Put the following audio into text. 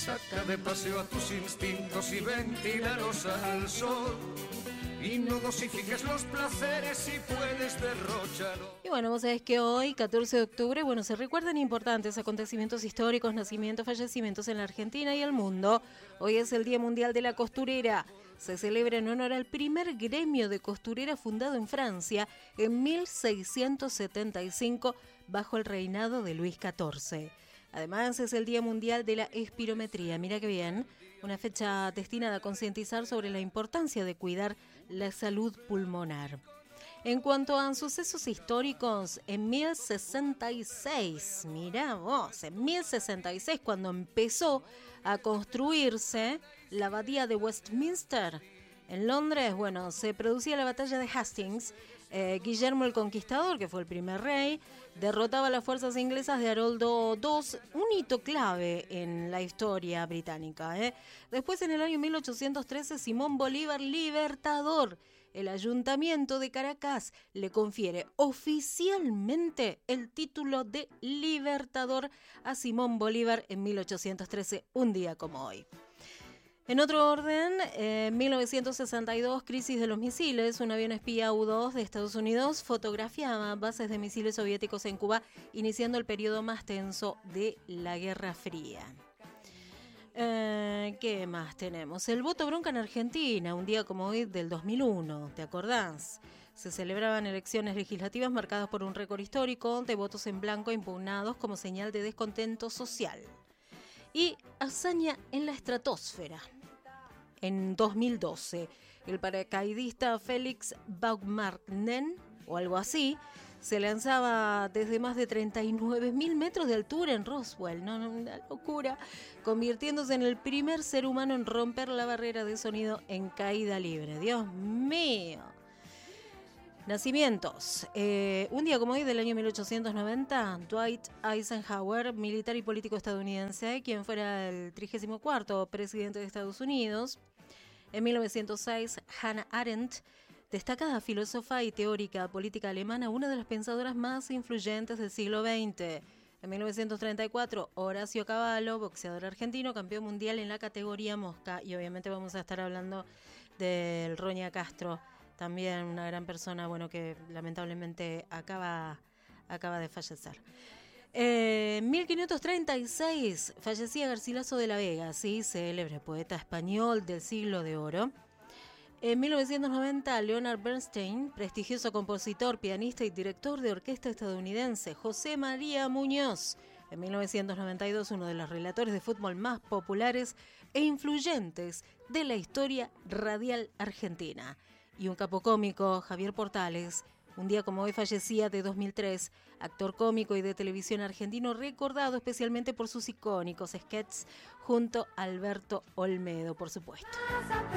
Saca de paseo a tus instintos y ventílalos al sol. Y no dosifiques los placeres si puedes derrocharlos. Y bueno, vos sabés que hoy, 14 de octubre, se recuerdan importantes acontecimientos históricos, nacimientos, fallecimientos en la Argentina y el mundo. Hoy es el Día Mundial de la Costurera. Se celebra en honor al primer gremio de costurera fundado en Francia en 1675 bajo el reinado de Luis XIV. Además, es el Día Mundial de la Espirometría. Mira qué bien, una fecha destinada a concientizar sobre la importancia de cuidar la salud pulmonar. En cuanto a sucesos históricos, en 1066, mirá vos, en 1066, cuando empezó a construirse la abadía de Westminster, en Londres, se producía la batalla de Hastings. Guillermo el Conquistador, que fue el primer rey, derrotaba a las fuerzas inglesas de Haroldo II, un hito clave en la historia británica. Después, en el año 1813, Simón Bolívar Libertador, el Ayuntamiento de Caracas, le confiere oficialmente el título de Libertador a Simón Bolívar en 1813, un día como hoy. En otro orden, en 1962, crisis de los misiles, un avión espía U-2 de Estados Unidos fotografiaba bases de misiles soviéticos en Cuba, iniciando el periodo más tenso de la Guerra Fría. ¿Qué más tenemos? El voto bronca en Argentina, un día como hoy del 2001, ¿te acordás? Se celebraban elecciones legislativas marcadas por un récord histórico de votos en blanco impugnados como señal de descontento social. Y hazaña en la estratosfera. En 2012, el paracaidista Félix Baumgartner, o algo así, se lanzaba desde más de 39.000 metros de altura en Roswell, una locura, convirtiéndose en el primer ser humano en romper la barrera de sonido en caída libre. ¡Dios mío! Nacimientos. Un día como hoy del año 1890, Dwight Eisenhower, militar y político estadounidense, quien fuera el 34º presidente de Estados Unidos. En 1906, Hannah Arendt, destacada filósofa y teórica política alemana, una de las pensadoras más influyentes del siglo XX. En 1934, Horacio Cavallo, boxeador argentino, campeón mundial en la categoría mosca. Y obviamente vamos a estar hablando del Roña Castro, también una gran persona, que lamentablemente acaba de fallecer. En 1536 fallecía Garcilaso de la Vega, ¿sí? Célebre poeta español del siglo de oro. En 1990, Leonard Bernstein, prestigioso compositor, pianista y director de orquesta estadounidense. José María Muñoz, en 1992, uno de los relatores de fútbol más populares e influyentes de la historia radial argentina. Y un capo cómico, Javier Portales, un día como hoy fallecía de 2003, actor cómico y de televisión argentino recordado especialmente por sus icónicos sketches junto a Alberto Olmedo, por supuesto.